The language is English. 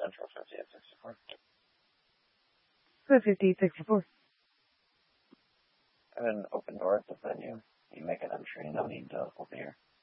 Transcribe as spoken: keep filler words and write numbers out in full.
Central fifty-eight sixty-four. fifty-eight sixty-four. I have an open door at the venue. You make an entry, no need to open here.